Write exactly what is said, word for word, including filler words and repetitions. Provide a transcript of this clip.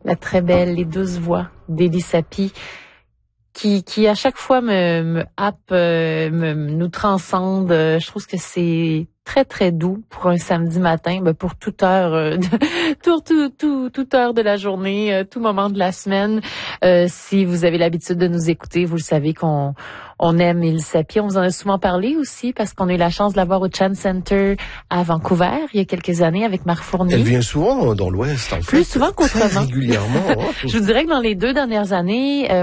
la très belle et douce voix d'Élie Sapie, qui, qui à chaque fois me, me happe, euh, me, nous transcende. Je trouve que c'est très, très doux pour un samedi matin, ben pour toute heure, euh, de, tout, tout, tout, toute heure de la journée, euh, tout moment de la semaine. Euh, si vous avez l'habitude de nous écouter, vous le savez qu'on on aime Élie Sapie. On vous en a souvent parlé aussi parce qu'on a eu la chance de la voir au Chan Center à Vancouver il y a quelques années avec Marc Fournier. Elle vient souvent dans l'Ouest, en Plus fait. souvent qu'autrement. Très régulièrement. Hein. Je vous dirais que dans les deux dernières années, euh,